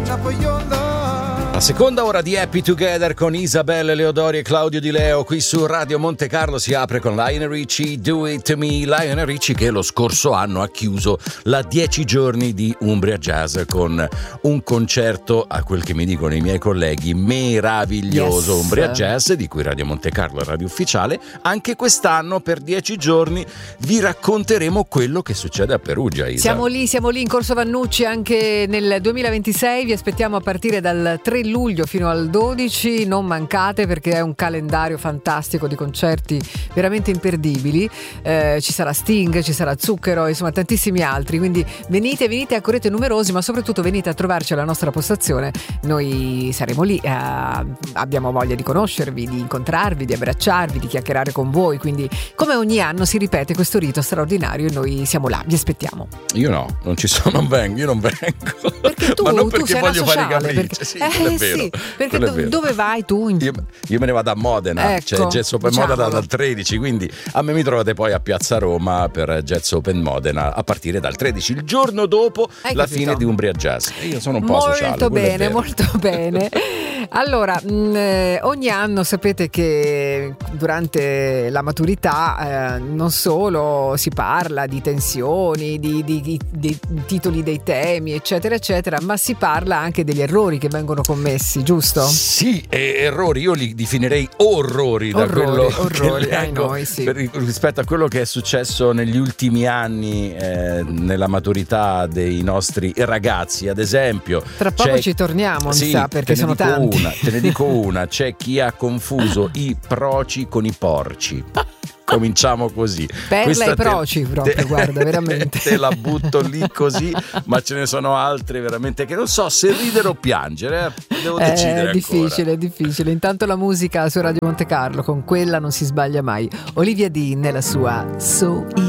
La seconda ora di Happy Together con Isabelle Leodori e Claudio Di Leo qui su Radio Monte Carlo si apre con Lionel Richie, Do It To Me. Lionel Richie che lo scorso anno ha chiuso la 10 giorni di Umbria Jazz con un concerto, a quel che mi dicono i miei colleghi, meraviglioso. Yes. Umbria Jazz, di cui Radio Monte Carlo è radio ufficiale. Anche quest'anno per 10 giorni vi racconteremo quello che succede a Perugia, Isa. Siamo lì in Corso Vannucci anche nel 2026, vi aspettiamo a partire dal 3 luglio fino al 12, non mancate perché è un calendario fantastico di concerti veramente imperdibili. Ci sarà Sting, ci sarà Zucchero, insomma tantissimi altri, quindi venite, accorrete numerosi, ma soprattutto venite a trovarci alla nostra postazione, noi saremo lì, abbiamo voglia di conoscervi, di incontrarvi, di abbracciarvi, di chiacchierare con voi, quindi come ogni anno si ripete questo rito straordinario e noi siamo là, vi aspettiamo. Io no, non ci sono, io non vengo. Perché tu, ma non tu perché sei voglio fare i sociale, capricci, sì, vero, sì, perché dove vai tu? Io me ne vado a Modena, ecco, c'è Jazz Open Modena dal 13, quindi a me mi trovate poi a Piazza Roma per Jazz Open Modena a partire dal 13, il giorno dopo la fine di Umbria Jazz. E io sono un po' sociale. Molto bene. Allora, ogni anno sapete che durante la maturità non solo si parla di tensioni, di titoli dei temi, eccetera, eccetera, ma si parla anche degli errori che vengono commessi, giusto? Sì, errori, io li definirei orrori da quello orrori, che leggo, noi, sì. Rispetto a quello che è successo negli ultimi anni nella maturità dei nostri ragazzi, ad esempio. Tra poco ci torniamo, mi sa, perché sono tanti. Te ne dico una, c'è chi ha confuso i proci con i porci. Cominciamo così. Perla e proci proprio, guarda, veramente. Te la butto lì così, ma ce ne sono altre veramente che non so se ridere o piangere, devo decidere È difficile. Intanto la musica su Radio Monte Carlo, con quella non si sbaglia mai. Olivia Dean nella sua So